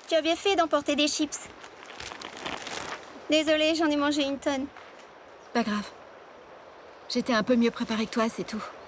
Tu as bien fait d'emporter des chips. Désolée, j'en ai mangé une tonne. Pas grave. J'étais un peu mieux préparée que toi, c'est tout.